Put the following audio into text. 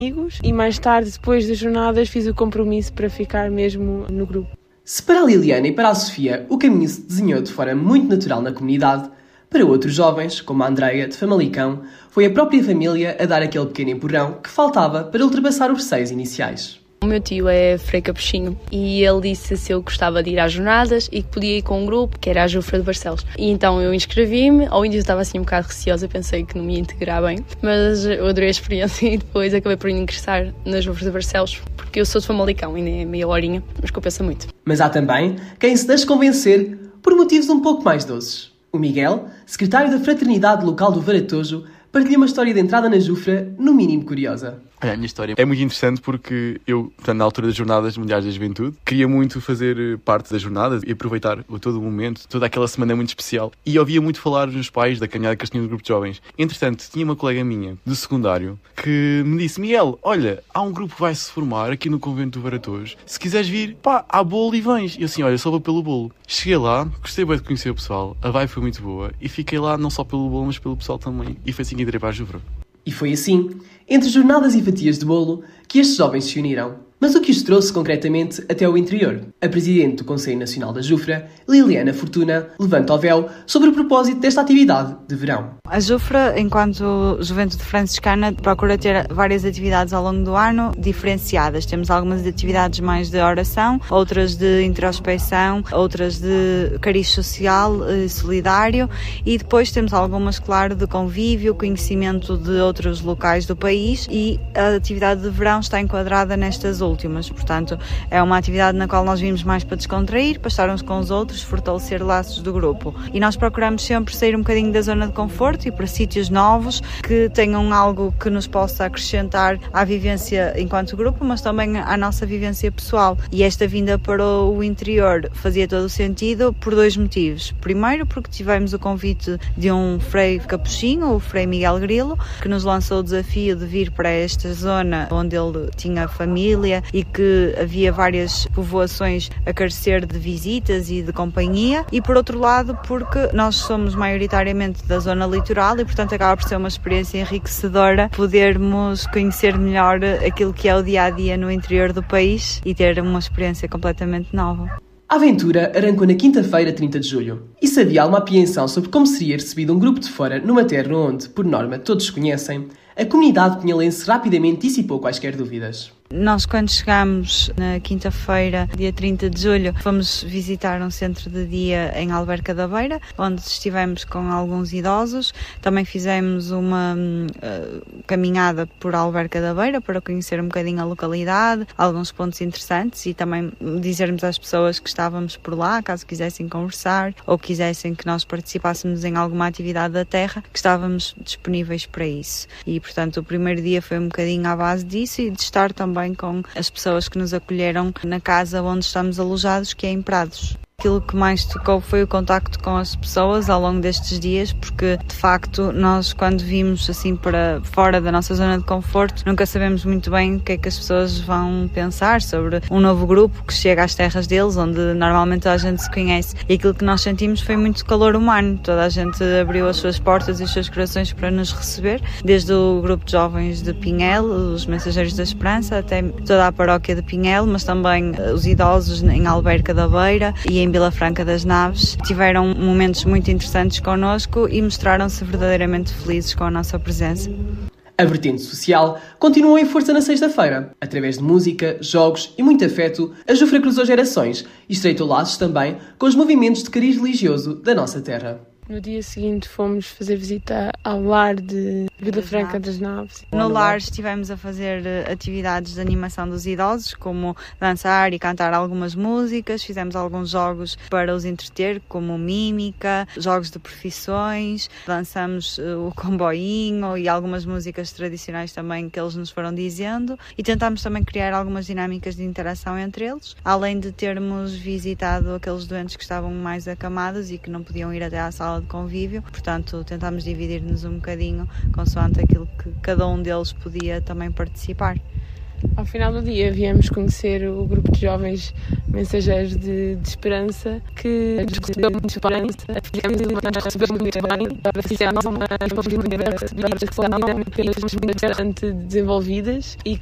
amigos e mais tarde, depois das jornadas, fiz o compromisso para ficar mesmo no grupo. Se para a Liliana e para a Sofia o caminho se desenhou de forma muito natural na comunidade, para outros jovens, como a Andreia, de Famalicão, foi a própria família a dar aquele pequeno empurrão que faltava para ultrapassar os receios iniciais. O meu tio é Frei Capuchinho e ele disse se eu gostava de ir às jornadas e que podia ir com um grupo, que era a Jufra de Barcelos. E então eu inscrevi-me, ao início estava assim um bocado receosa, pensei que não me ia integrar bem, mas eu adorei a experiência e depois acabei por ingressar na Jufra de Barcelos, porque eu sou de Famalicão, ainda é meia horinha, mas compensa muito. Mas há também quem se deixe convencer por motivos um pouco mais doces. O Miguel, secretário da Fraternidade Local do Varatojo, partilha uma história de entrada na Jufra, no mínimo curiosa. A minha história é muito interessante porque eu, portanto, na altura das Jornadas Mundiais da Juventude, queria muito fazer parte das jornadas e aproveitar todo o momento, toda aquela semana muito especial. E ouvia muito falar nos pais da caminhada que eles tinham no grupo de jovens. Entretanto, tinha uma colega minha do secundário que me disse: Miguel, olha, há um grupo que vai se formar aqui no convento do Varatojo. Se quiseres vir, pá, há bolo e vens. E eu assim, olha, só vou pelo bolo. Cheguei lá, gostei bem de conhecer o pessoal, a vibe foi muito boa e fiquei lá não só pelo bolo, mas pelo pessoal também. E foi assim que entrei para a Jufra. E foi assim, entre jornadas e fatias de bolo, que estes jovens se uniram. Mas o que os trouxe concretamente até o interior? A Presidente do Conselho Nacional da Jufra, Liliana Fortuna, levanta o véu sobre o propósito desta atividade de verão. A Jufra, enquanto Juventude Franciscana, procura ter várias atividades ao longo do ano diferenciadas. Temos algumas atividades mais de oração, outras de introspecção, outras de cariz social e solidário e depois temos algumas, claro, de convívio, conhecimento de outros locais do país e a atividade de verão está enquadrada nestas últimas. Portanto, é uma atividade na qual nós vimos mais para descontrair, para estar uns com os outros, fortalecer laços do grupo. E nós procuramos sempre sair um bocadinho da zona de conforto e para sítios novos que tenham algo que nos possa acrescentar à vivência enquanto grupo, mas também à nossa vivência pessoal. E esta vinda para o interior fazia todo o sentido por dois motivos. Primeiro, porque tivemos o convite de um Frei Capuchinho, o Frei Miguel Grilo, que nos lançou o desafio de vir para esta zona onde ele tinha família e que havia várias povoações a carecer de visitas e de companhia. E por outro lado, porque nós somos maioritariamente da zona litoral e portanto acaba por ser uma experiência enriquecedora podermos conhecer melhor aquilo que é o dia-a-dia no interior do país e ter uma experiência completamente nova. A aventura arrancou na quinta-feira, 30 de julho. E se havia alguma apreensão sobre como seria recebido um grupo de fora numa terra onde, por norma, todos se conhecem, a comunidade pinhalense rapidamente dissipou quaisquer dúvidas. Nós, quando chegámos na quinta-feira, dia 30 de julho, fomos visitar um centro de dia em Alberca da Beira, onde estivemos com alguns idosos. Também fizemos uma caminhada por Alberca da Beira para conhecer um bocadinho a localidade, alguns pontos interessantes e também dizermos às pessoas que estávamos por lá, caso quisessem conversar ou quisessem que nós participássemos em alguma atividade da terra, que estávamos disponíveis para isso. E, portanto, o primeiro dia foi um bocadinho à base disso e de estar também com as pessoas que nos acolheram na casa onde estamos alojados, que é em Prados. Aquilo que mais tocou foi o contacto com as pessoas ao longo destes dias, porque de facto nós, quando vimos assim para fora da nossa zona de conforto, nunca sabemos muito bem o que é que as pessoas vão pensar sobre um novo grupo que chega às terras deles, onde normalmente a gente se conhece. E aquilo que nós sentimos foi muito calor humano. Toda a gente abriu as suas portas e os seus corações para nos receber, desde o grupo de jovens de Pinhel, os Mensageiros da Esperança, até toda a paróquia de Pinhel, mas também os idosos em Alberca da Beira e em Vila Franca das Naves. Tiveram momentos muito interessantes connosco e mostraram-se verdadeiramente felizes com a nossa presença. A vertente social continuou em força na sexta-feira. Através de música, jogos e muito afeto, a Jufra cruzou gerações e estreitou laços também com os movimentos de cariz religioso da nossa terra. No dia seguinte fomos fazer visita ao lar de Vila Franca das Naves. No lar estivemos a fazer atividades de animação dos idosos, como dançar e cantar algumas músicas. Fizemos alguns jogos para os entreter, como mímica, jogos de profissões. Dançamos o comboinho e algumas músicas tradicionais também que eles nos foram dizendo. E tentámos também criar algumas dinâmicas de interação entre eles, além de termos visitado aqueles doentes que estavam mais acamados e que não podiam ir até à sala de convívio. Portanto, tentámos dividir-nos um bocadinho consoante aquilo que cada um deles podia também participar. Ao final do dia viemos conhecer o grupo de jovens mensageiros de esperança que recebeu muita esperança, recebeu muito bem, fizemos umas bastante desenvolvidas e